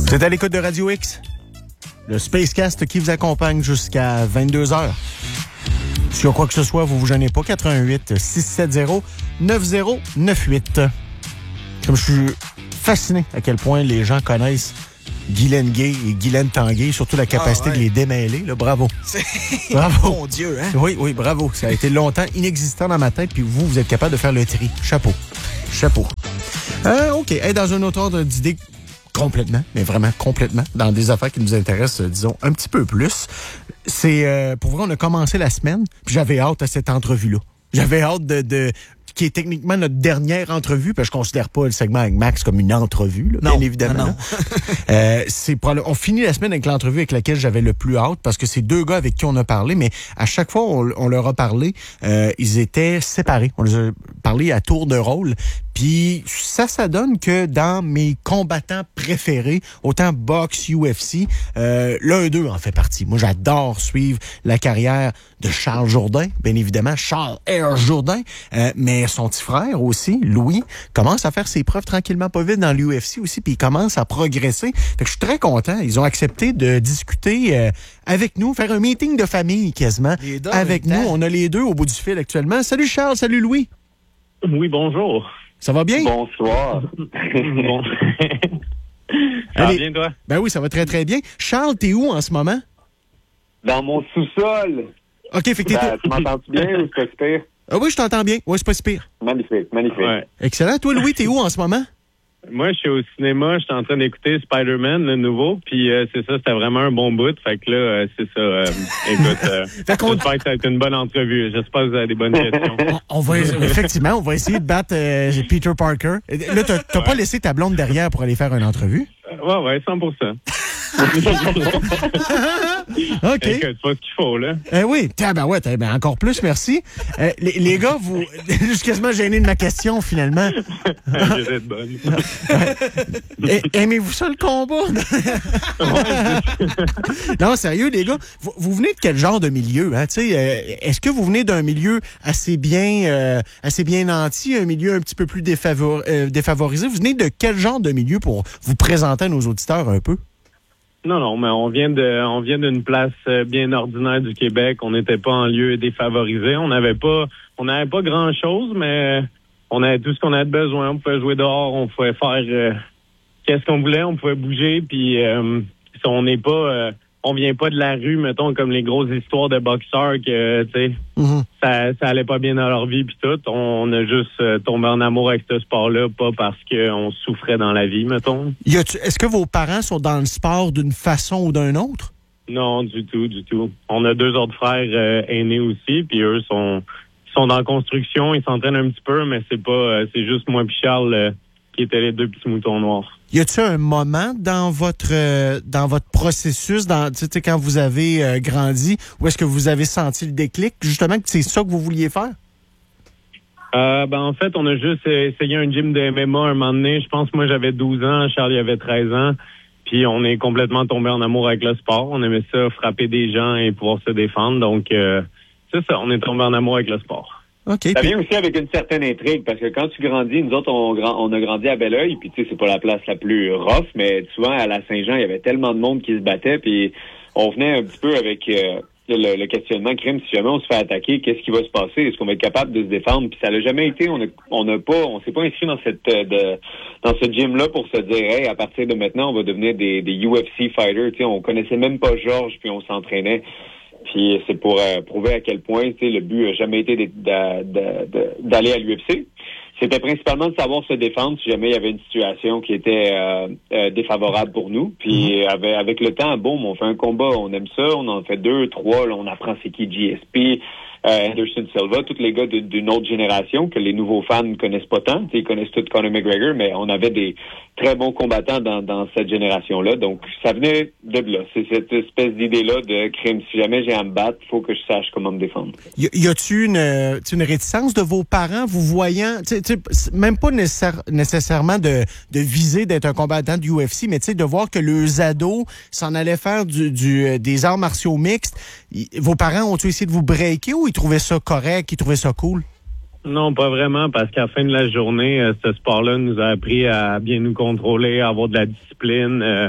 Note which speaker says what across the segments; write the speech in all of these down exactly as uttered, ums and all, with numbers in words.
Speaker 1: Vous êtes à l'écoute de Radio X, le Spacecast qui vous accompagne jusqu'à vingt-deux heures. Si y a quoi que ce soit, vous vous gênez pas. quatre un huit, six sept zéro, neuf zéro neuf huit. Comme je suis fasciné à quel point les gens connaissent Guylaine Gay et Guylaine Tanguay, surtout la capacité ah ouais. de les démêler. Là, bravo.
Speaker 2: C'est...
Speaker 1: Bravo.
Speaker 2: Mon Dieu, hein?
Speaker 1: Oui, oui, bravo. Ça a été longtemps inexistant dans ma tête, puis vous, vous êtes capable de faire le tri. Chapeau. Chapeau. Euh, OK. Hey, dans un autre ordre d'idée, complètement, mais vraiment complètement, dans des affaires qui nous intéressent, disons, un petit peu plus. C'est, euh, pour vrai, on a commencé la semaine, puis j'avais hâte à cette entrevue-là. J'avais hâte de, de, qui est techniquement notre dernière entrevue, parce que je considère pas le segment avec Max comme une entrevue, là,
Speaker 2: non,
Speaker 1: bien évidemment.
Speaker 2: Non, non.
Speaker 1: euh, c'est pour, on finit la semaine avec l'entrevue avec laquelle j'avais le plus hâte, parce que c'est deux gars avec qui on a parlé, mais à chaque fois on, on leur a parlé, euh, ils étaient séparés. On les a parlé à tour de rôle. Puis ça, ça donne que dans mes combattants préférés, autant boxe, U F C, euh, l'un d'eux en fait partie. Moi, j'adore suivre la carrière de Charles Jourdain, bien évidemment, Charles Air Jourdain, euh, mais son petit frère aussi, Louis, commence à faire ses preuves tranquillement pas vite dans l'U F C aussi, puis il commence à progresser. Fait que je suis très content. Ils ont accepté de discuter euh, avec nous, faire un meeting de famille quasiment avec nous. On a les deux au bout du fil actuellement. Salut Charles, salut Louis.
Speaker 3: Oui, bonjour.
Speaker 1: Ça va bien?
Speaker 4: Bonsoir.
Speaker 3: Bon. Ça va bien, toi?
Speaker 1: Ben oui, ça va très, très bien. Charles, t'es où en ce moment?
Speaker 4: Dans mon sous-sol.
Speaker 1: OK, fait que t'es...
Speaker 4: Ben, tu m'entends-tu bien ou c'est pas si pire?
Speaker 1: Ah oui, je t'entends bien. Oui, c'est pas si pire.
Speaker 4: Magnifique, magnifique.
Speaker 3: Ouais.
Speaker 1: Excellent. Toi, Louis, t'es où en ce moment?
Speaker 3: Moi, je suis au cinéma, je suis en train d'écouter Spider-Man, le nouveau, puis euh, c'est ça, c'était vraiment un bon bout. Fait que là, euh, c'est ça. Euh, écoute, euh, j'espère que ça a été une bonne entrevue. J'espère que vous avez des bonnes questions.
Speaker 1: On, on va, effectivement, on va essayer de battre euh, Peter Parker. Là, t'as, t'as ouais. pas laissé ta blonde derrière pour aller faire une entrevue?
Speaker 3: Ouais, ouais, cent pour cent.
Speaker 1: OK.
Speaker 3: Écoute, c'est pas ce qu'il faut, là.
Speaker 1: Euh, oui, ben ouais, ben encore plus, merci. Euh, les, les gars, vous... Je suis quasiment gêné de ma question, finalement.
Speaker 3: Vous êtes bonne.
Speaker 1: Aimez-vous ça, le combat? Non, sérieux, les gars, vous, vous venez de quel genre de milieu? Hein? Tu sais, euh, est-ce que vous venez d'un milieu assez bien, euh, assez bien nanti, un milieu un petit peu plus défavor- euh, défavorisé? Vous venez de quel genre de milieu pour vous présenter à nos auditeurs un peu?
Speaker 3: Non, non, mais on vient de, on vient d'une place bien ordinaire du Québec. On n'était pas en lieu défavorisé. On n'avait pas, on n'avait pas grand chose, mais on avait tout ce qu'on avait besoin. On pouvait jouer dehors, on pouvait faire euh, qu'est-ce qu'on voulait, on pouvait bouger. Puis euh, on n'est pas, euh, on vient pas de la rue, mettons, comme les grosses histoires de boxeurs que, tu sais, mm-hmm. ça, ça allait pas bien dans leur vie puis tout. On a juste euh, tombé en amour avec ce sport-là, pas parce qu'on souffrait dans la vie, mettons.
Speaker 1: Y a-tu, est-ce que vos parents sont dans le sport d'une façon ou d'une autre?
Speaker 3: Non, du tout, du tout. On a deux autres frères euh, aînés aussi, puis eux sont, sont dans la construction, ils s'entraînent un petit peu, mais c'est pas, euh, c'est juste moi puis Charles euh, qui étaient les deux petits moutons noirs.
Speaker 1: Y a-t-il un moment dans votre euh, dans votre processus, dans tu sais quand vous avez euh, grandi, où est-ce que vous avez senti le déclic, justement que c'est ça que vous vouliez faire?
Speaker 3: Euh, ben en fait, on a juste essayé un gym de M M A un moment donné. Je pense que moi j'avais douze ans, Charles avait treize ans, puis on est complètement tombé en amour avec le sport. On aimait ça, frapper des gens et pouvoir se défendre. Donc euh, c'est ça, on est tombé en amour avec le sport.
Speaker 1: Okay,
Speaker 4: ça
Speaker 1: puis...
Speaker 4: vient aussi avec une certaine intrigue, parce que quand tu grandis, nous autres, on, on a grandi à Belleuil, puis tu sais, c'est pas la place la plus rough, mais souvent, à la Saint-Jean, il y avait tellement de monde qui se battait, puis on venait un petit peu avec euh, le, le questionnement crime, si jamais on se fait attaquer, qu'est-ce qui va se passer? Est-ce qu'on va être capable de se défendre? Puis ça l'a jamais été, on a, on a pas, on s'est pas inscrit dans cette de, dans ce gym-là pour se dire, hey, à partir de maintenant, on va devenir des, des U F C fighters. Tu sais, on connaissait même pas Georges, puis on s'entraînait. Puis c'est pour euh, prouver à quel point, tu sais, le but n'a jamais été de, de, de, de, d'aller à l'U F C. C'était principalement de savoir se défendre si jamais il y avait une situation qui était euh, euh, défavorable pour nous. Puis mm-hmm. avec, avec le temps, bon, on fait un combat, on aime ça, on en fait deux, trois, là, on apprend c'est qui G S P, euh, Anderson Silva, tous les gars de, d'une autre génération que les nouveaux fans ne connaissent pas tant. Ils connaissent tout Conor McGregor, mais on avait des très bons combattants dans, dans cette génération-là. Donc, ça venait de là. C'est cette espèce d'idée-là de crime. Si jamais j'ai à me battre, il faut que je sache comment me défendre. Y,
Speaker 1: y a-tu une, une réticence de vos parents, vous voyant, t'sais, t'sais, même pas nécessaire, nécessairement de, de viser d'être un combattant du U F C, mais de voir que leurs ados s'en allaient faire du, du, des arts martiaux mixtes? Y, vos parents ont-ils essayé de vous breaker ou ils trouvaient ça correct, ils trouvaient ça cool?
Speaker 3: Non, pas vraiment, parce qu'à la fin de la journée, euh, ce sport-là nous a appris à bien nous contrôler, à avoir de la discipline. Euh,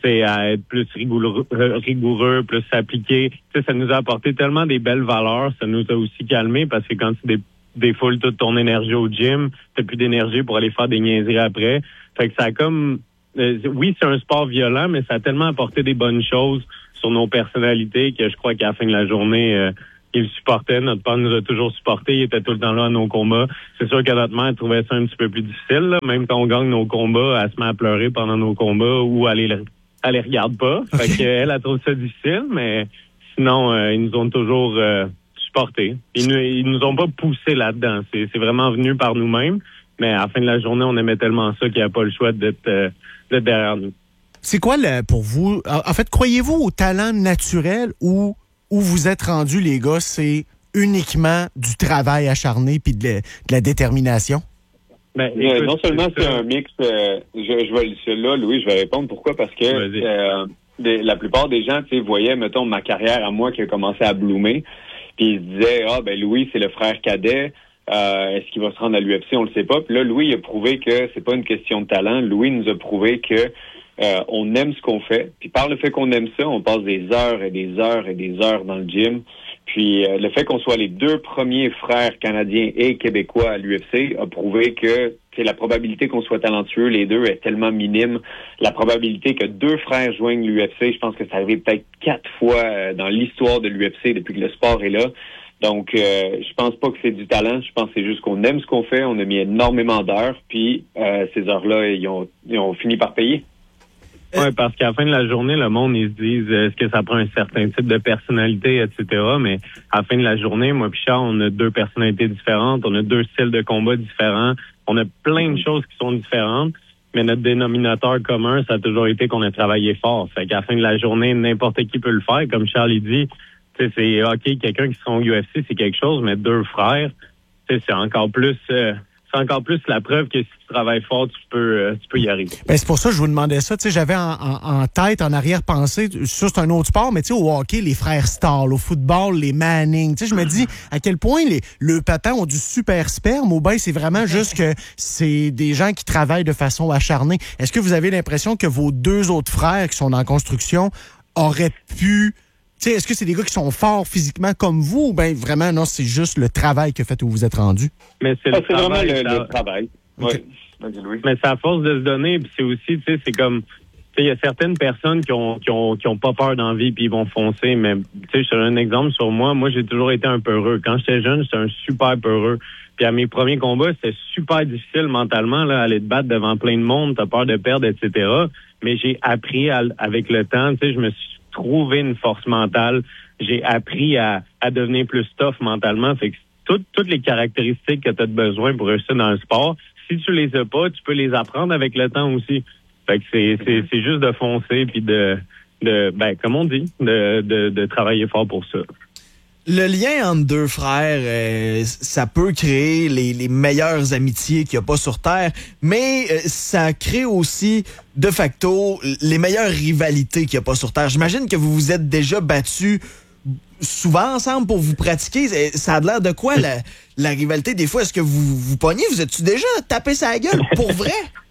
Speaker 3: poussé à être plus rigoureux, rigoureux plus s'appliquer. Tu sais, ça nous a apporté tellement des belles valeurs. Ça nous a aussi calmé parce que quand tu dé- défoules toute ton énergie au gym, t'as plus d'énergie pour aller faire des niaiseries après. Fait que ça a comme... Euh, oui, c'est un sport violent, mais ça a tellement apporté des bonnes choses sur nos personnalités que je crois qu'à la fin de la journée... Euh, il supportait, notre père nous a toujours supporté, il était tout le temps là à nos combats. C'est sûr que notre mère trouvait ça un petit peu plus difficile, là. Même quand on gagne nos combats, elle se met à pleurer pendant nos combats ou elle les, elle les regarde pas. Fait okay. qu'elle, elle trouve ça difficile, mais sinon, euh, ils nous ont toujours euh, supportés. Ils nous, ils nous ont pas poussé là-dedans. C'est, c'est vraiment venu par nous-mêmes, mais à la fin de la journée, on aimait tellement ça qu'il n'y a pas le choix d'être, euh, d'être derrière nous.
Speaker 1: C'est quoi, le, pour vous, en fait, croyez-vous au talent naturel ou où vous êtes rendus, les gars, c'est uniquement du travail acharné puis de, la, de la détermination?
Speaker 4: Ben, écoute, euh, non seulement c'est, c'est un mix, euh, je, je vais là, Louis, je vais répondre pourquoi, parce que euh, des, la plupart des gens, tu sais, voyaient, mettons, ma carrière à moi qui a commencé à bloomer, puis ils se disaient, ah, ben Louis, c'est le frère cadet, euh, est-ce qu'il va se rendre à l'U F C? On le sait pas. Puis là, Louis a prouvé que c'est pas une question de talent. Louis nous a prouvé que Euh, on aime ce qu'on fait. Puis par le fait qu'on aime ça, on passe des heures et des heures et des heures dans le gym. Puis euh, le fait qu'on soit les deux premiers frères canadiens et québécois à l'U F C a prouvé que la probabilité qu'on soit talentueux, les deux, est tellement minime. La probabilité que deux frères joignent l'U F C, je pense que ça arrive peut-être quatre fois euh, dans l'histoire de l'U F C depuis que le sport est là. Donc, euh, je pense pas que c'est du talent. Je pense que c'est juste qu'on aime ce qu'on fait. On a mis énormément d'heures. Puis euh, ces heures-là, ils ont, ils ont fini par payer.
Speaker 3: Oui, parce qu'à la fin de la journée, le monde, ils se disent, est-ce que ça prend un certain type de personnalité, et cetera. Mais à la fin de la journée, moi et Charles, on a deux personnalités différentes, on a deux styles de combat différents, on a plein de choses qui sont différentes, mais notre dénominateur commun, ça a toujours été qu'on a travaillé fort. Fait qu'à la fin de la journée, n'importe qui peut le faire. Comme Charles, il dit, tu sais, c'est OK, quelqu'un qui sera au U F C, c'est quelque chose, mais deux frères, tu sais, c'est encore plus... Euh, C'est encore plus la preuve que si tu travailles fort, tu peux, euh, tu peux y arriver.
Speaker 1: Ben, c'est pour ça que je vous demandais ça. Tu sais, j'avais en, en, en tête, en arrière-pensée, ça c'est un autre sport, mais tu sais, au hockey, les frères Stahl, au football, les Manning. Tu sais, je me dis à quel point les, le papa ont du super sperme, ou bien c'est vraiment juste que c'est des gens qui travaillent de façon acharnée. Est-ce que vous avez l'impression que vos deux autres frères qui sont en construction auraient pu... Tu sais, est-ce que c'est des gars qui sont forts physiquement comme vous ou bien vraiment, non, c'est juste le travail que fait où vous êtes rendu?
Speaker 3: Mais c'est,
Speaker 4: ah,
Speaker 3: le
Speaker 4: c'est
Speaker 3: travail,
Speaker 4: vraiment le,
Speaker 3: ça...
Speaker 4: le travail.
Speaker 1: Okay.
Speaker 4: Oui.
Speaker 3: Mais c'est à force de se donner, puis c'est aussi, tu sais, c'est comme, tu sais, il y a certaines personnes qui ont, qui ont, qui ont pas peur dans la vie puis ils vont foncer, mais, tu sais, je te donne un exemple sur moi. Moi, j'ai toujours été un peu heureux. Quand j'étais jeune, j'étais un super peureux. Puis à mes premiers combats, c'était super difficile mentalement, là, aller te battre devant plein de monde, t'as peur de perdre, et cetera. Mais j'ai appris à, avec le temps, tu sais, je me suis trouvé une force mentale. J'ai appris à, à devenir plus tough mentalement. Fait que toutes, toutes les caractéristiques que tu as besoin pour réussir dans le sport, si tu les as pas, tu peux les apprendre avec le temps aussi. Fait que c'est, c'est, c'est juste de foncer puis de, de, ben, comme on dit, de, de, de travailler fort pour ça.
Speaker 2: Le lien entre deux frères, euh, ça peut créer les, les meilleures amitiés qu'il n'y a pas sur Terre, mais euh, ça crée aussi, de facto, les meilleures rivalités qu'il n'y a pas sur Terre. J'imagine que vous vous êtes déjà battus souvent ensemble pour vous pratiquer. Ça a l'air de quoi, la, la rivalité? Des fois, est-ce que vous vous pognez? Vous êtes-tu déjà tapé sa gueule pour vrai?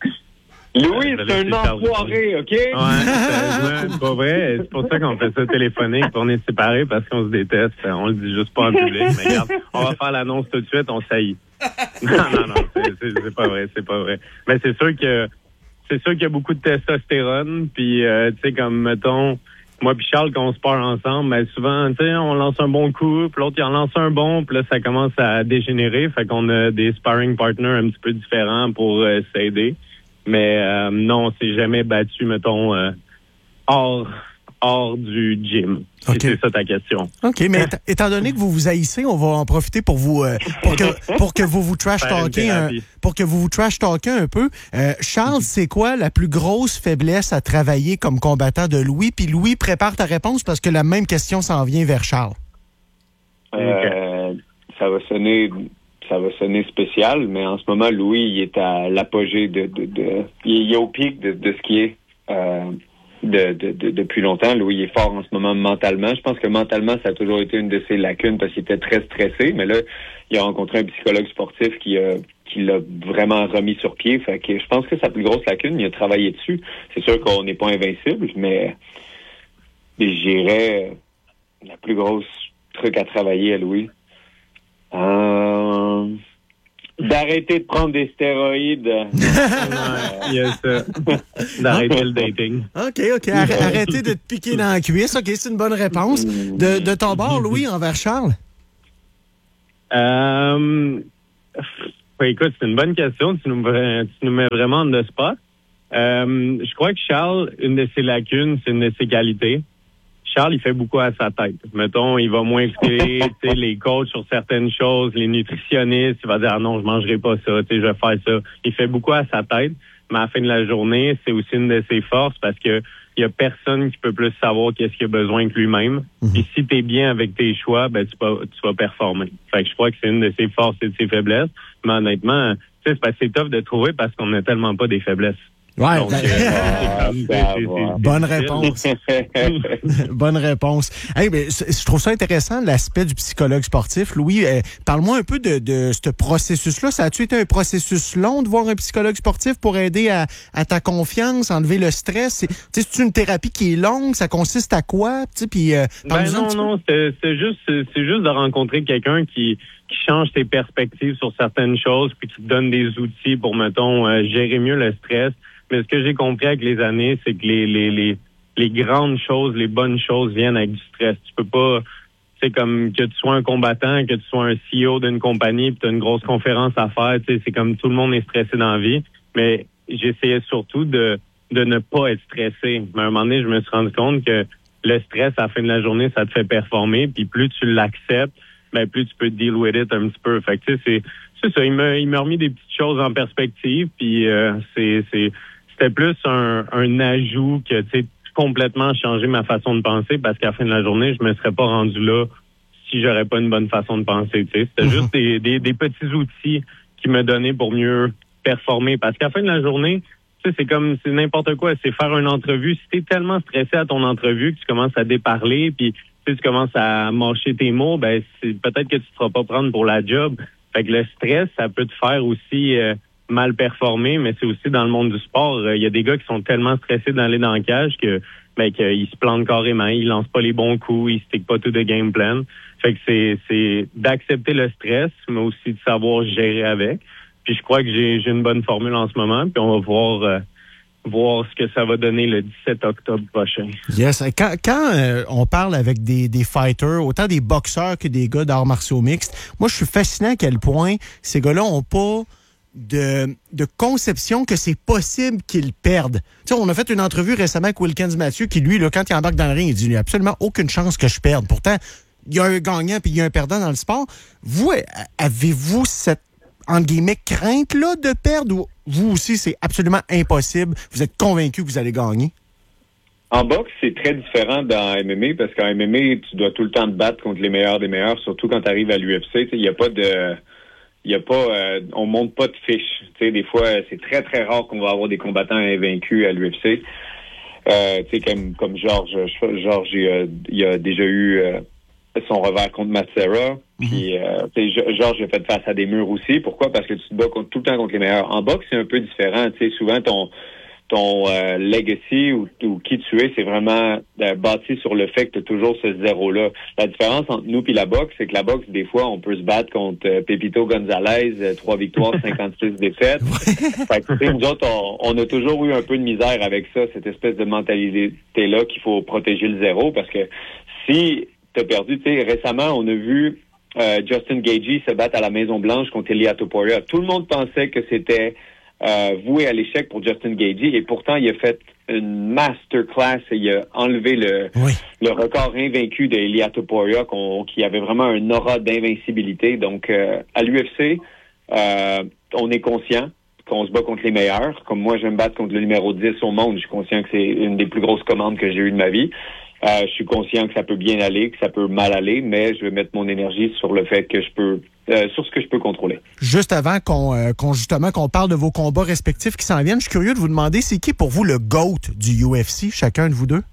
Speaker 4: Louis, c'est un enfoiré, OK?
Speaker 3: Ouais, c'est pas vrai. C'est pour ça qu'on fait ça téléphonique. On est séparés parce qu'on se déteste. On le dit juste pas en public. Mais regarde, on va faire l'annonce tout de suite, on saillit. Non, non, non, c'est, c'est, c'est pas vrai, c'est pas vrai. Mais c'est sûr que c'est sûr qu'il y a beaucoup de testostérone. Puis, euh, tu sais, comme, mettons, moi puis Charles, quand on se part ensemble, ben souvent, tu sais, on lance un bon coup, puis l'autre, il en lance un bon, puis là, ça commence à dégénérer. Fait qu'on a des sparring partners un petit peu différents pour euh, s'aider. Mais euh, non, on s'est jamais battu, mettons, euh, hors, hors du gym.
Speaker 1: Okay.
Speaker 3: Si c'est ça ta question.
Speaker 1: OK, mais étant, étant donné que vous vous haïssez, on va en profiter pour vous euh, pour que pour que vous vous trash talkez un, pour que vous vous trash talkez un peu. Euh, Charles, c'est quoi la plus grosse faiblesse à travailler comme combattant de Louis? Puis Louis, prépare ta réponse parce que la même question s'en vient vers Charles.
Speaker 4: Euh, ça va sonner ça va sonner spécial, mais en ce moment, Louis, il est à l'apogée de, de, de il est au pic de, de ce qui est euh, de, de, de, depuis longtemps. Louis est fort en ce moment mentalement. Je pense que mentalement, ça a toujours été une de ses lacunes parce qu'il était très stressé, mais là, il a rencontré un psychologue sportif qui a qui l'a vraiment remis sur pied. Fait que je pense que sa plus grosse lacune, il a travaillé dessus. C'est sûr qu'on n'est pas invincible, mais, mais j'irais la plus grosse truc à travailler à Louis. Euh, d'arrêter de prendre des stéroïdes.
Speaker 3: Yes, euh, d'arrêter le dating.
Speaker 1: OK, OK. Arr- arrêtez de te piquer dans la cuisse. OK, c'est une bonne réponse. De, de ton bord, Louis, envers Charles?
Speaker 3: Euh, bah, écoute, c'est une bonne question. Tu nous, tu nous mets vraiment en the spot. Euh, je crois que Charles, une de ses lacunes, c'est une de ses qualités. Charles, il fait beaucoup à sa tête. Mettons, il va moins écouter les coachs sur certaines choses, les nutritionnistes. Il va dire, ah non, je mangerai pas ça, je vais faire ça. Il fait beaucoup à sa tête, mais à la fin de la journée, c'est aussi une de ses forces parce que il y a personne qui peut plus savoir qu'est-ce qu'il a besoin que lui-même. Mm-hmm. Et si tu es bien avec tes choix, ben tu vas, tu vas performer. Fait que je crois que c'est une de ses forces et de ses faiblesses. Mais honnêtement, tu sais, c'est parce que c'est tough de trouver parce qu'on n'a tellement pas des faiblesses.
Speaker 1: Ouais,
Speaker 3: donc,
Speaker 1: ben...
Speaker 3: euh, c'est, c'est, c'est, c'est,
Speaker 1: bonne réponse. Bonne réponse. Hey, ben, je trouve ça intéressant, l'aspect du psychologue sportif. Louis, euh, parle-moi un peu de, de ce processus-là. Ça a-tu été un processus long de voir un psychologue sportif pour aider à, à ta confiance, enlever le stress? C'est, c'est une thérapie qui est longue? Ça consiste à quoi? Puis, euh,
Speaker 3: ben non, non, c'est, c'est, juste, c'est, c'est juste de rencontrer quelqu'un qui... qui change tes perspectives sur certaines choses, puis qui te donne des outils pour, mettons, euh, gérer mieux le stress. Mais ce que j'ai compris avec les années, c'est que les, les, les, les grandes choses, les bonnes choses viennent avec du stress. Tu peux pas, c'est comme que tu sois un combattant, que tu sois un C E O d'une compagnie, puis tu as une grosse conférence à faire, tu sais, c'est comme tout le monde est stressé dans la vie. Mais j'essayais surtout de, de ne pas être stressé. Mais à un moment donné, je me suis rendu compte que le stress, à la fin de la journée, ça te fait performer, puis plus tu l'acceptes, ben plus tu peux deal with it un petit peu. Fait que tu sais, c'est, c'est ça. Il m'a, il m'a remis des petites choses en perspective, puis euh, c'est, c'est, c'était plus un, un ajout que tu sais complètement changé ma façon de penser parce qu'à la fin de la journée, je me serais pas rendu là si j'aurais pas une bonne façon de penser. Tu sais, c'était mm-hmm. juste des, des, des petits outils qui me donnaient pour mieux performer. Parce qu'à la fin de la journée, tu sais, c'est comme c'est n'importe quoi. C'est faire une entrevue. Si t'es tellement stressé à ton entrevue que tu commences à déparler, puis tu commences à mâcher tes mots, ben c'est peut-être que tu ne te feras pas prendre pour la job. Fait que le stress, ça peut te faire aussi euh, mal performer, mais c'est aussi dans le monde du sport. Il euh, y a des gars qui sont tellement stressés d'aller dans le cage que ben qu'ils se plantent carrément, ils lancent pas les bons coups, ils stickent pas tout de game plan. Fait que c'est c'est d'accepter le stress, mais aussi de savoir gérer avec. Puis je crois que j'ai j'ai une bonne formule en ce moment, puis on va voir euh, voir ce que ça va donner le dix-sept octobre prochain.
Speaker 1: Yes. Quand, quand euh, on parle avec des, des fighters, autant des boxeurs que des gars d'arts martiaux mixtes, moi, je suis fasciné à quel point ces gars-là ont pas de, de conception que c'est possible qu'ils perdent. Tu sais, on a fait une entrevue récemment avec Wilkins Mathieu qui, lui, là, quand il embarque dans le ring, il dit, il n'y a absolument aucune chance que je perde. Pourtant, il y a un gagnant puis il y a un perdant dans le sport. Vous, avez-vous cette, entre guillemets, crainte-là de perdre ou vous aussi, c'est absolument impossible? Vous êtes convaincu que vous allez gagner?
Speaker 4: En boxe, c'est très différent dans M M A parce qu'en M M A, tu dois tout le temps te battre contre les meilleurs des meilleurs, surtout quand tu arrives à l'U F C. Il n'y a pas de... Il y a pas... Euh, on monte pas de fiches. T'sais, des fois, c'est très, très rare qu'on va avoir des combattants invaincus à l'U F C. Euh, tu sais, comme, comme Georges, Georges, il a, il a déjà eu... Euh, son revers contre Matsera. Puis, euh, Georges a fait face à des murs aussi. Pourquoi? Parce que tu te bats contre, tout le temps contre les meilleurs. En boxe, c'est un peu différent. Tu sais, souvent, ton ton euh, legacy ou, ou qui tu es, c'est vraiment euh, bâti sur le fait que tu as toujours ce zéro-là. La différence entre nous et la boxe, c'est que la boxe, des fois, on peut se battre contre euh, Pepito Gonzalez, euh, trois victoires, cinquante-six défaites. Fait que, nous autres, on, on a toujours eu un peu de misère avec ça, cette espèce de mentalité-là qu'il faut protéger le zéro, parce que si t'as perdu, tu sais, récemment, on a vu euh, Justin Gaethje se battre à la Maison-Blanche contre Ilia Topuria. Tout le monde pensait que c'était euh, voué à l'échec pour Justin Gaethje, et pourtant, il a fait une masterclass et il a enlevé le, oui. le record invaincu de Ilia Topuria, qu'on, qui avait vraiment un aura d'invincibilité. Donc, euh, à l'U F C, euh, on est conscient qu'on se bat contre les meilleurs. Comme moi, je vais me battre contre le numéro dix au monde. Je suis conscient que c'est une des plus grosses commandes que j'ai eues de ma vie. Euh, je suis conscient que ça peut bien aller, que ça peut mal aller, mais je vais mettre mon énergie sur le fait que je peux, euh, sur ce que je peux contrôler.
Speaker 1: Juste avant qu'on, euh, qu'on justement qu'on parle de vos combats respectifs qui s'en viennent, je suis curieux de vous demander, c'est qui pour vous le GOAT du U F C, chacun de vous deux?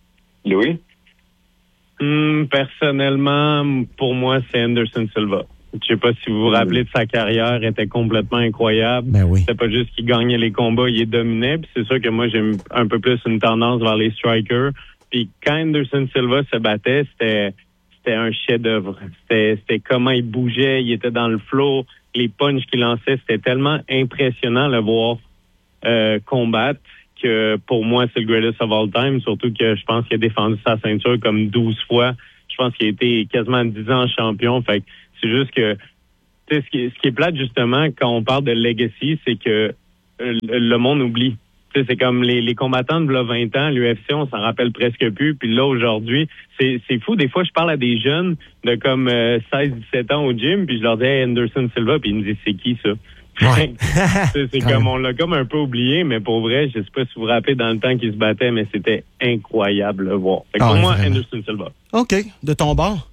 Speaker 4: Louis?
Speaker 3: Hum, personnellement, pour moi, c'est Anderson Silva. je sais pas si vous vous rappelez de sa carrière, était complètement incroyable.
Speaker 1: Ben oui.
Speaker 3: C'était pas juste qu'il gagnait les combats, il les dominait. Puis c'est sûr que moi, j'ai un peu plus une tendance vers les strikers. Puis quand Anderson Silva se battait, c'était c'était un chef-d'œuvre. C'était, c'était comment il bougeait, il était dans le flow, les punches qu'il lançait, c'était tellement impressionnant de le voir euh, combattre que pour moi, c'est le greatest of all time, surtout que je pense qu'il a défendu sa ceinture comme douze fois. Je pense qu'il a été quasiment dix ans champion. Fait que c'est juste que, tu sais, ce qui, ce qui est plate, justement, quand on parle de legacy, c'est que le, le monde oublie. Tu sais, c'est comme les, les combattants de vingt ans, l'U F C, on s'en rappelle presque plus. Puis là, aujourd'hui, c'est, c'est fou. Des fois, je parle à des jeunes de comme euh, seize dix-sept ans au gym, puis je leur dis hey, Anderson Silva, puis ils me disent c'est qui ça?
Speaker 1: Ouais.
Speaker 3: c'est c'est comme, on l'a comme un peu oublié, mais pour vrai, je sais pas si vous vous rappelez dans le temps qu'ils se battaient, mais c'était incroyable de le voir. Fait que
Speaker 1: Ah,
Speaker 3: pour moi,
Speaker 1: vraiment.
Speaker 3: Anderson Silva.
Speaker 1: OK. De ton bord?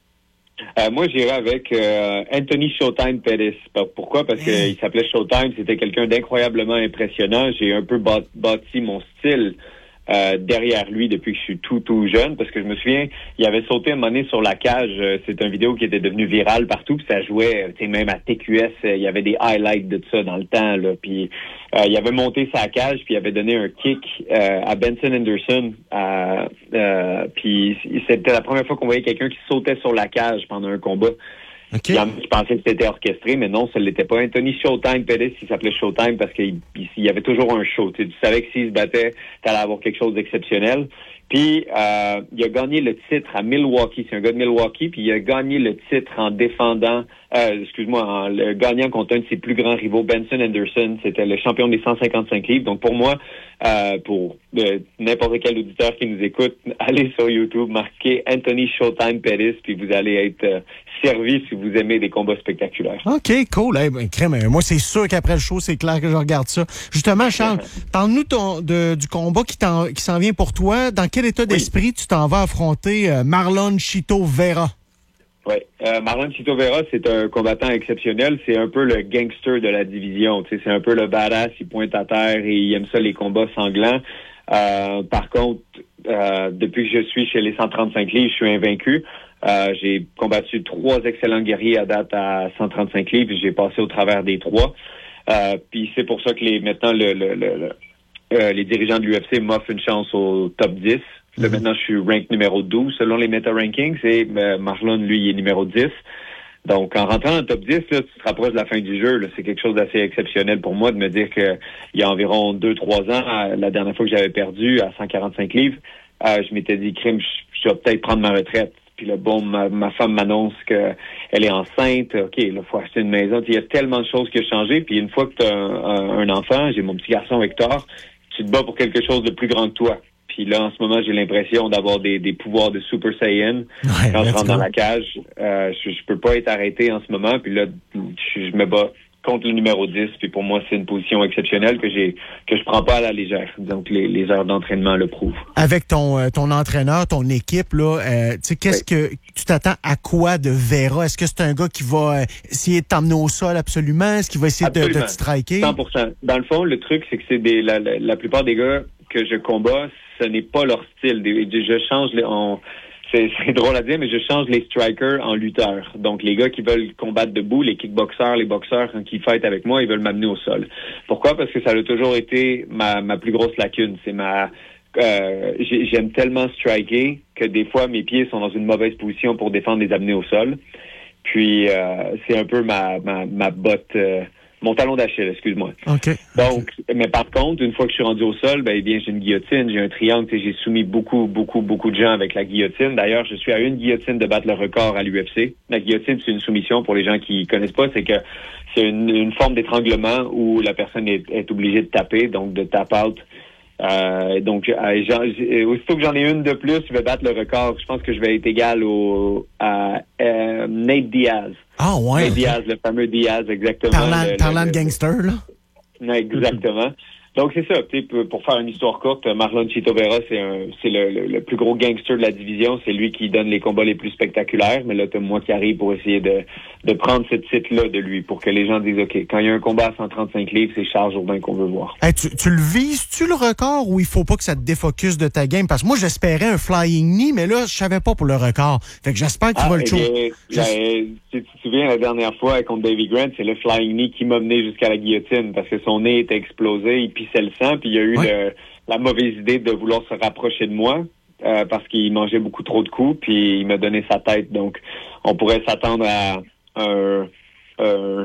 Speaker 4: Euh, moi, j'irais avec euh, Anthony Showtime Pettis. Pourquoi? Parce qu'il s'appelait Showtime. C'était quelqu'un d'incroyablement impressionnant. J'ai un peu bat- bâti mon style euh, derrière lui depuis que je suis tout, tout jeune. Parce que je me souviens, il avait sauté un moment donné sur la cage. Euh, c'est une vidéo qui était devenue virale partout. Puis ça jouait, tu sais, même à T Q S, euh, il y avait des highlights de ça dans le temps. Là. Puis euh, il avait monté sa cage, puis il avait donné un kick euh, à Benson Henderson. Euh, euh, puis c'était la première fois qu'on voyait quelqu'un qui sautait sur la cage pendant un combat.
Speaker 1: OK.
Speaker 4: Il y en a qui pensaient que c'était orchestré, mais non, ça ne l'était pas. Anthony Showtime Pettis, il s'appelait Showtime parce qu'il il, il y avait toujours un show. Tu sais, tu savais que s'il se battait, tu allais avoir quelque chose d'exceptionnel. Puis, euh, il a gagné le titre à Milwaukee. C'est un gars de Milwaukee. Puis, il a gagné le titre en défendant, euh, excuse-moi, en le gagnant contre un de ses plus grands rivaux, Benson Henderson. C'était le champion des cent cinquante-cinq livres. Donc, pour moi, euh, pour euh, n'importe quel auditeur qui nous écoute, allez sur YouTube, marquez Anthony Showtime Pettis, puis vous allez être euh, servi si vous aimez des combats spectaculaires.
Speaker 1: OK, cool. Eh ben, crème, euh, moi, c'est sûr qu'après le show, c'est clair que je regarde ça. Justement, Charles, parle-nous ton, de, du combat qui, t'en, qui s'en vient pour toi. Dans quel état d'esprit oui. tu t'en vas affronter euh, Marlon Chito Vera?
Speaker 4: Oui. Euh, Marlon Chito Vera, c'est un combattant exceptionnel. C'est un peu le gangster de la division. Tu sais, c'est un peu le badass. Il pointe à terre et il aime ça, les combats sanglants. Euh, par contre, euh, depuis que je suis chez les cent trente-cinq livres, je suis invaincu. Euh, j'ai combattu trois excellents guerriers à date à cent trente-cinq livres. J'ai passé au travers des trois. Euh, puis c'est pour ça que les maintenant le, le, le, le euh, les dirigeants de l'U F C m'offrent une chance au top dix. Là, mm-hmm. Maintenant, je suis rank numéro douze selon les meta-rankings. Et euh, Marlon, lui, il est numéro dix. Donc, en rentrant dans le top dix, là, tu te rapproches de la fin du jeu. Là. C'est quelque chose d'assez exceptionnel pour moi de me dire que il y a environ deux trois ans, la dernière fois que j'avais perdu à cent quarante-cinq livres, euh, je m'étais dit, crime, je, je vais peut-être prendre ma retraite. Puis là, bon, ma, ma femme m'annonce qu'elle est enceinte. OK, là, il faut acheter une maison. Il y a tellement de choses qui ont changé. Puis une fois que tu as un, un, un enfant, j'ai mon petit garçon Hector, tu te bats pour quelque chose de plus grand que toi. Puis là, en ce moment, j'ai l'impression d'avoir des, des pouvoirs de Super Saiyan. Ouais, quand je rentre dans la cage, euh, je, je peux pas être arrêté en ce moment. Puis là, je, je me bats contre le numéro dix. Puis pour moi, c'est une position exceptionnelle que j'ai que je prends pas à la légère. Donc, les, les heures d'entraînement le prouvent.
Speaker 1: Avec ton euh, ton entraîneur, ton équipe, là, euh, tu sais, qu'est-ce oui. que tu t'attends à quoi de Vera? Est-ce que c'est un gars qui va euh, essayer de t'emmener au sol absolument? Est-ce qu'il va essayer de, de te striker?
Speaker 4: cent pour cent. Dans le fond, le truc, c'est que c'est des la, la, la plupart des gars que je combats, ce n'est pas leur style. Je change les, on, c'est, c'est drôle à dire, mais je change les strikers en lutteurs. Donc, les gars qui veulent combattre debout, les kickboxers, les boxeurs qui fightent avec moi, ils veulent m'amener au sol. Pourquoi? Parce que ça a toujours été ma, ma plus grosse lacune. C'est ma, euh, j'aime tellement striker que des fois, mes pieds sont dans une mauvaise position pour défendre les amener au sol. Puis, euh, c'est un peu ma, ma, ma botte, euh, mon talon d'Achille, excuse-moi.
Speaker 1: Okay.
Speaker 4: Donc, mais par contre, une fois que je suis rendu au sol, ben, eh bien, j'ai une guillotine, j'ai un triangle, j'ai soumis beaucoup, beaucoup, beaucoup de gens avec la guillotine. D'ailleurs, je suis à une guillotine de battre le record à l'U F C. La guillotine, c'est une soumission pour les gens qui connaissent pas, c'est que c'est une, une forme d'étranglement où la personne est, est obligée de taper, donc de tap out. Euh, donc, euh, j'en, aussitôt que j'en ai une de plus, je vais battre le record. Je pense que je vais être égal au à euh, Nate Diaz.
Speaker 1: Ah ouais.
Speaker 4: Nate Diaz, le fameux Diaz, exactement.
Speaker 1: Parlant,
Speaker 4: le,
Speaker 1: parlant
Speaker 4: le,
Speaker 1: de gangster, là.
Speaker 4: Non, exactement. Donc c'est ça, tu sais, pour faire une histoire courte, Marlon Chito Vera, c'est un, c'est le, le, le plus gros gangster de la division, c'est lui qui donne les combats les plus spectaculaires, mais là t'as moi qui arrive pour essayer de, de prendre ce titre-là de lui, pour que les gens disent, OK, quand il y a un combat à cent trente-cinq livres, c'est Charles Jourdain qu'on veut voir.
Speaker 1: Hey, tu, tu le vises-tu le record ou il faut pas que ça te défocus de ta game? Parce que moi j'espérais un flying knee, mais là je savais pas pour le record. Fait que j'espère qu'il
Speaker 4: ah,
Speaker 1: va le choquer.
Speaker 4: Ben, tu te souviens la dernière fois contre Davy Grant, c'est le flying knee qui m'a mené jusqu'à la guillotine parce que son nez était explosé, il pissait le sang, puis il a eu ouais. le, la mauvaise idée de vouloir se rapprocher de moi euh, parce qu'il mangeait beaucoup trop de coups, puis il m'a donné sa tête. Donc, on pourrait s'attendre à un, un,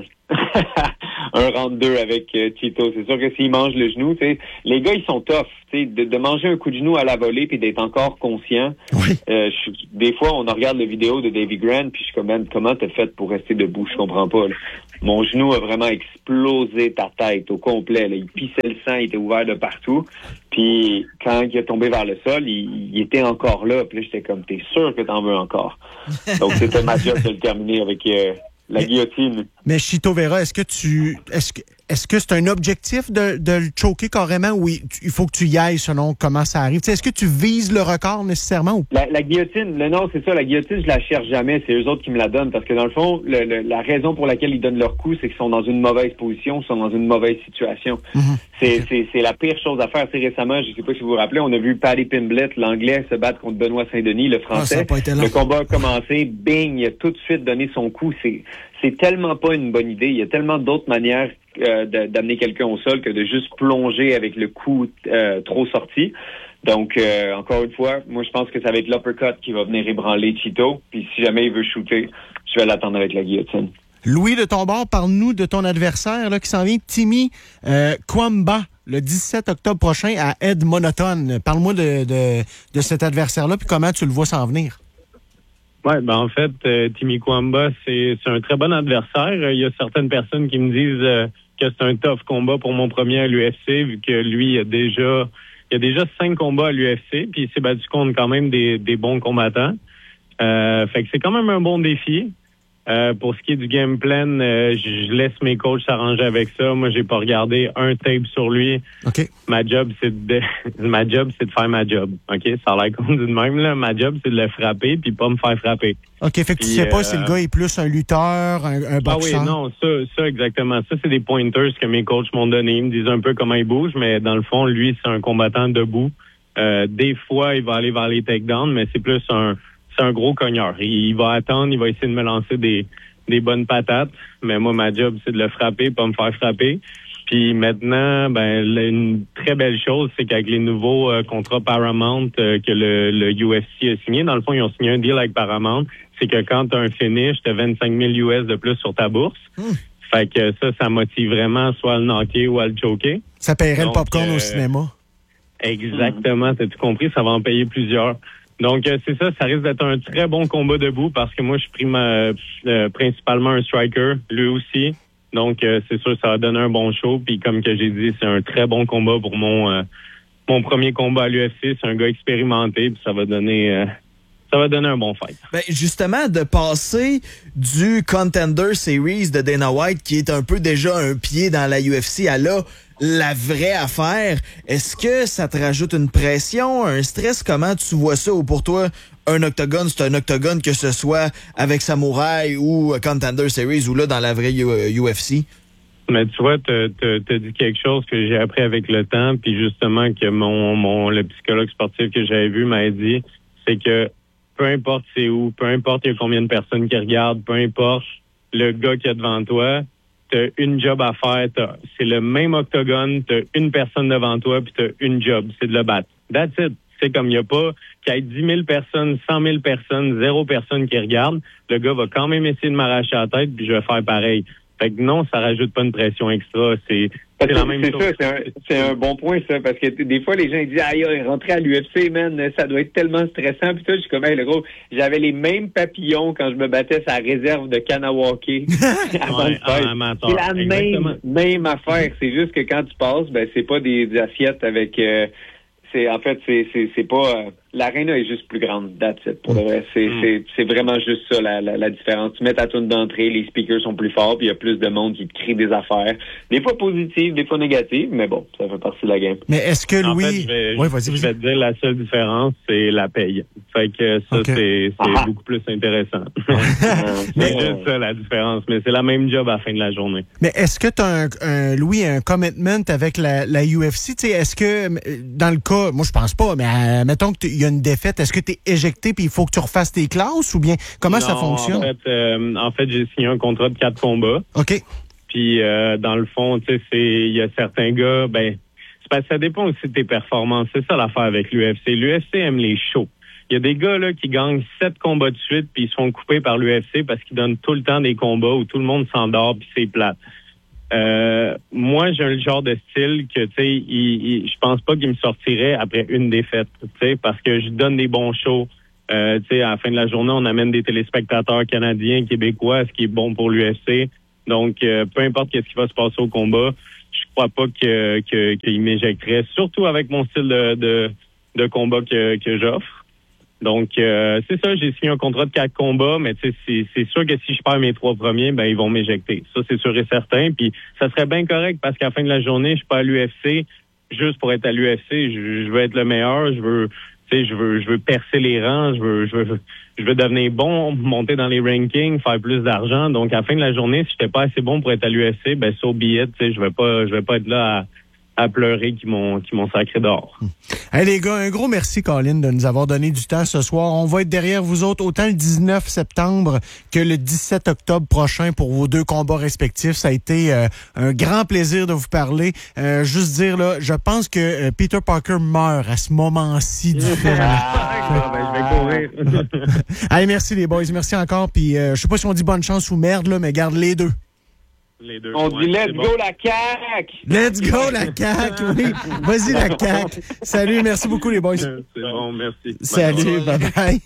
Speaker 4: un round deux avec euh, Chito. C'est sûr que s'il mange le genou, tu sais, les gars, ils sont tough. Tu sais, de, de manger un coup de genou à la volée puis d'être encore conscient.
Speaker 1: Oui.
Speaker 4: Euh, je, des fois, on regarde la vidéo de Davy Grant, puis je suis comme, man, comment t'as fait pour rester debout? Je comprends pas. Là. Mon genou a vraiment explosé ta tête au complet. Là. Il pissait le sang, il était ouvert de partout. Puis quand il est tombé vers le sol, il, il était encore là. Puis là, j'étais comme, t'es sûr que t'en veux encore? Donc, c'était ma job de le terminer avec euh, la
Speaker 1: mais,
Speaker 4: guillotine.
Speaker 1: Mais Chito Vera, est-ce que tu... Est-ce que, est-ce que c'est un objectif de, de le choquer carrément ou il, il faut que tu y ailles selon comment ça arrive? T'sais, est-ce que tu vises le record nécessairement? Ou...
Speaker 4: La, la guillotine, le nom, c'est ça. La guillotine, je la cherche jamais. C'est eux autres qui me la donnent. Parce que dans le fond, le, le, la raison pour laquelle ils donnent leur coup, c'est qu'ils sont dans une mauvaise position, ils sont dans une mauvaise situation. Mm-hmm. C'est, okay. c'est, c'est la pire chose à faire. C'est récemment, je sais pas si vous vous rappelez, on a vu Paddy Pimblett, l'anglais, se battre contre Benoît Saint-Denis, le français.
Speaker 1: Ah, le
Speaker 4: combat a commencé, bing, il a tout de suite donné son coup. C'est, c'est tellement pas une bonne idée. Il y a tellement d'autres manières euh, de, d'amener quelqu'un au sol que de juste plonger avec le coup euh, trop sorti. Donc, euh, encore une fois, moi, je pense que ça va être l'uppercut qui va venir ébranler Chito. Puis si jamais il veut shooter, je vais l'attendre avec la guillotine.
Speaker 1: Louis, de ton bord, parle-nous de ton adversaire là, qui s'en vient, Timmy euh, Kwamba, le dix-sept octobre prochain à Ed Monotone. Parle-moi de, de, de cet adversaire-là, puis comment tu le vois s'en venir.
Speaker 3: Oui, ben en fait, euh, Timmy Kwamba, c'est, c'est un très bon adversaire. Il y a certaines personnes qui me disent euh, que c'est un tough combat pour mon premier à l'U F C, vu que lui, il a déjà il a déjà cinq combats à l'U F C, puis il s'est battu contre quand même des, des bons combattants. Euh, fait que c'est quand même un bon défi. Euh, pour ce qui est du game plan, euh, je laisse mes coachs s'arranger avec ça. Moi, j'ai pas regardé un tape sur lui.
Speaker 1: Okay.
Speaker 3: Ma job, c'est de ma job, c'est de faire ma job. OK? Ça a l'air qu'on dit de même, là. Ma job, c'est de le frapper puis pas me faire frapper.
Speaker 1: OK, fait que puis, tu sais pas euh, si le gars est plus un lutteur, un, un boxeur.
Speaker 3: Ah oui, non, ça, ça, exactement. Ça, c'est des pointers que mes coachs m'ont donné. Ils me disent un peu comment il bouge, mais dans le fond, lui, c'est un combattant debout. Euh, des fois, il va aller vers les takedowns, mais c'est plus un c'est un gros cogneur. Il va attendre, il va essayer de me lancer des, des bonnes patates, mais moi, ma job, c'est de le frapper, pas me faire frapper. Puis maintenant, ben une très belle chose, c'est qu'avec les nouveaux euh, contrats Paramount euh, que le, le U F C a signé, dans le fond, ils ont signé un deal avec Paramount, c'est que quand tu as un finish, tu as vingt-cinq mille U S de plus sur ta bourse. Mmh. Fait que ça, ça motive vraiment soit à le knocker ou à le choker.
Speaker 1: Ça paierait
Speaker 3: Donc,
Speaker 1: le popcorn
Speaker 3: euh,
Speaker 1: au cinéma.
Speaker 3: Exactement, t'as tout compris, ça va en payer plusieurs. Donc, euh, c'est ça, ça risque d'être un très bon combat debout parce que moi, je suis pris ma, euh, principalement un striker, lui aussi. Donc, euh, c'est sûr, ça va donner un bon show. Puis, comme que j'ai dit, c'est un très bon combat pour mon euh, mon premier combat à l'U F C. C'est un gars expérimenté, puis ça va donner... Euh, ça va donner un bon fight.
Speaker 2: Ben, justement, de passer du Contender Series de Dana White, qui est un peu déjà un pied dans la U F C, à là, la vraie affaire, est-ce que ça te rajoute une pression, un stress? Comment tu vois ça? Ou pour toi, un octogone, c'est un octogone, que ce soit avec Samouraï ou Contender Series ou là, dans la vraie U F C?
Speaker 3: Mais tu vois, t'as, t'as, t'as dit quelque chose que j'ai appris avec le temps, puis justement que mon, mon le psychologue sportif que j'avais vu m'a dit, c'est que peu importe c'est où, peu importe il y a combien de personnes qui regardent, peu importe le gars qui est devant toi, t'as une job à faire. T'as, c'est le même octogone, t'as une personne devant toi, puis t'as une job, c'est de le battre. That's it. C'est comme il n'y a pas qu'il y ait dix mille personnes, cent mille personnes, zéro personne qui regarde. Le gars va quand même essayer de m'arracher la tête, puis je vais faire pareil. Fait que non, ça rajoute pas une pression extra. C'est, c'est la même
Speaker 4: c'est
Speaker 3: chose.
Speaker 4: Ça, c'est, un, c'est un bon point, ça, parce que des fois, les gens ils disent « Aïe, rentrer à l'U F C, man, ça doit être tellement stressant. » Puis tout, je suis comme hey, « le gros, j'avais les mêmes papillons quand je me battais sur la réserve de Kanawake avant
Speaker 3: ouais,
Speaker 4: de faire. C'est la même, même affaire. C'est juste que quand tu passes, ben c'est pas des, des assiettes avec... Euh, c'est en fait, c'est, c'est, c'est pas... Euh, l'aréna est juste plus grande, that's it, pour de vrai. C'est, mm. c'est, c'est vraiment juste ça, la, la, la différence. Tu mets ta tune d'entrée, les speakers sont plus forts, puis il y a plus de monde qui te crie des affaires. Des fois positives, des fois négatives, mais bon, ça fait partie de la game.
Speaker 1: Mais est-ce que Louis...
Speaker 3: En fait, je vais,
Speaker 1: ouais, vas-y, vas-y.
Speaker 3: je vais te dire, la seule différence, c'est la paye. Fait que ça, okay. c'est, c'est ah. beaucoup plus intéressant. C'est juste ça, la différence. Mais c'est la même job à la fin de la journée.
Speaker 1: Mais est-ce que tu as, un, un, Louis, un commitment avec la, la U F C? T'sais, est-ce que, dans le cas, moi, je pense pas, mais euh, mettons qu'il y a une défaite, est-ce que tu es éjecté puis il faut que tu refasses tes classes ou bien comment non, ça fonctionne?
Speaker 3: En fait, euh, en fait, j'ai signé un contrat de quatre combats.
Speaker 1: OK.
Speaker 3: Puis, euh, dans le fond, tu sais, c'est, il y a certains gars, ben, c'est parce que ça dépend aussi de tes performances. C'est ça l'affaire avec l'U F C. L'U F C aime les shows. Il y a des gars là qui gagnent sept combats de suite puis ils se font couper par l'U F C parce qu'ils donnent tout le temps des combats où tout le monde s'endort puis c'est plate. Euh, moi, j'ai le genre de style que, tu sais, il, il, je pense pas qu'il me sortirait après une défaite, tu sais, parce que je donne des bons shows. Euh, tu sais, à la fin de la journée, on amène des téléspectateurs canadiens, québécois, ce qui est bon pour l'U F C. Donc, euh, peu importe qu'est-ce qui va se passer au combat, je crois pas que, que qu'il m'éjecterait, surtout avec mon style de, de, de combat que, que j'offre. Donc, euh, c'est ça, j'ai signé un contrat de quatre combats, mais tu sais, c'est, c'est sûr que si je perds mes trois premiers, ben ils vont m'éjecter. Ça, c'est sûr et certain. Puis, ça serait bien correct parce qu'à la fin de la journée, je suis pas à l'U F C juste pour être à l'U F C. Je, je veux être le meilleur. Je veux, tu sais, je veux, je veux percer les rangs. Je veux, je veux, je veux devenir bon, monter dans les rankings, faire plus d'argent. Donc, à la fin de la journée, si j'étais pas assez bon pour être à l'U F C, ben so be it. Tu sais, je vais pas, je vais pas être là à à pleurer qui m'ont qui m'ont sacré dehors.
Speaker 1: Hey les gars, un gros merci Colin de nous avoir donné du temps ce soir. On va être derrière vous autres autant le dix-neuf septembre que le dix-sept octobre prochain pour vos deux combats respectifs. Ça a été euh, un grand plaisir de vous parler. Euh, juste dire là, je pense que euh, Peter Parker meurt à ce moment-ci du film.
Speaker 3: Ah, ben, je vais courir.
Speaker 1: Hey, merci les boys, merci encore. Puis euh, je sais pas si on dit bonne chance ou merde là, mais garde les deux.
Speaker 3: Les deux.
Speaker 4: On
Speaker 3: ouais,
Speaker 4: dit let's
Speaker 3: bon.
Speaker 4: go la C A Q!
Speaker 1: Let's go la C A Q, oui. Vas-y la C A Q. Salut, merci beaucoup les boys.
Speaker 3: C'est bon, merci.
Speaker 1: Salut, bye bye.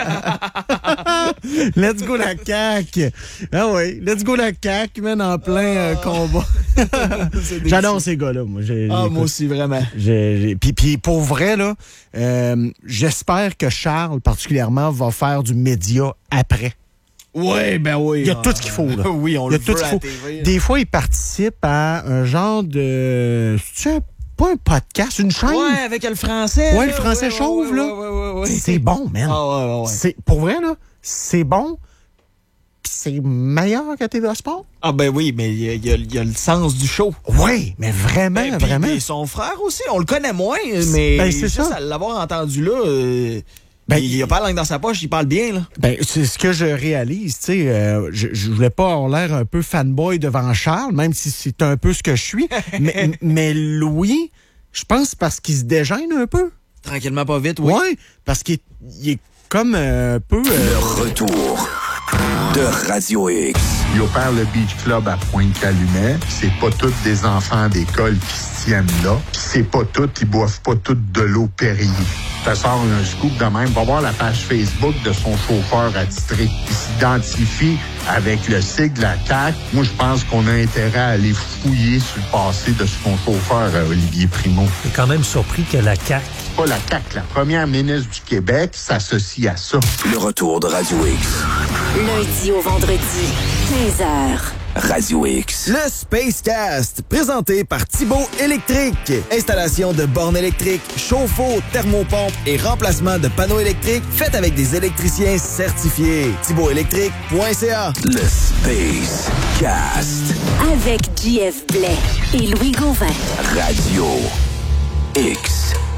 Speaker 1: Let's go la C A Q. Ah oui, let's go la C A Q, man, en plein euh, combat. J'adore ces gars-là, moi. J'ai,
Speaker 2: ah, moi aussi, vraiment.
Speaker 1: J'ai, j'ai, puis, puis pour vrai, là, euh, j'espère que Charles, particulièrement, va faire du média après.
Speaker 2: Oui, ben oui.
Speaker 1: Il y a tout ce qu'il faut, là.
Speaker 2: Oui, on
Speaker 1: il y a
Speaker 2: le
Speaker 1: tout
Speaker 2: veut
Speaker 1: ce qu'il
Speaker 2: à
Speaker 1: faut.
Speaker 2: la T V.
Speaker 1: Des fois, il participe à un genre de... C'est pas un podcast, une chaîne?
Speaker 2: Ouais, avec le français.
Speaker 1: Ouais,
Speaker 2: là,
Speaker 1: le français
Speaker 2: ouais,
Speaker 1: chauve,
Speaker 2: ouais,
Speaker 1: là.
Speaker 2: Ouais, ouais, ouais, ouais.
Speaker 1: C'est bon, man.
Speaker 2: Ah, ouais, ouais, ouais.
Speaker 1: C'est, pour vrai, là, c'est bon. Pis c'est meilleur qu'à T V Sport.
Speaker 2: Ah, ben oui, mais il y, y, y a le sens du show.
Speaker 1: Oui, mais vraiment,
Speaker 2: ben, pis,
Speaker 1: vraiment.
Speaker 2: Et son frère aussi, on le connaît moins, mais
Speaker 1: ben, c'est
Speaker 2: juste
Speaker 1: ça.
Speaker 2: à l'avoir entendu là... Euh... Ben, il a pas la langue dans sa poche, il parle bien, là.
Speaker 1: Ben, c'est ce que je réalise, tu sais. Euh, je, je voulais pas avoir l'air un peu fanboy devant Charles, même si c'est un peu ce que je suis. mais, mais Louis, je pense parce qu'il se dégêne un peu.
Speaker 2: Tranquillement, pas vite, oui.
Speaker 1: Ouais, parce qu'il est, il est comme un peu... Euh...
Speaker 5: Le retour de Radio X.
Speaker 6: Il opère le Beach Club à Pointe-Calumet. C'est pas tous des enfants d'école qui se tiennent là. Puis c'est pas tous, ils boivent pas toutes de l'eau Perrier. Ça sort un scoop de même. Va voir la page Facebook de son chauffeur attitré. Il s'identifie avec le sigle de la C A Q. Moi, je pense qu'on a intérêt à aller fouiller sur le passé de son chauffeur, Olivier Primo.
Speaker 7: Je suis quand même surpris que la C A Q...
Speaker 6: Pas la C A Q, la première ministre du Québec s'associe à ça.
Speaker 5: Le retour de Radio X.
Speaker 8: Lundi au vendredi, quinze heures.
Speaker 5: Radio X.
Speaker 2: Le Spacecast, présenté par Thibaut Électrique. Installation de bornes électriques, chauffe-eau, thermopompe et remplacement de panneaux électriques faites avec des électriciens certifiés. thibaut électrique point c a.
Speaker 5: Le Spacecast.
Speaker 8: Avec J F Blais et Louis Gauvin.
Speaker 5: Radio X.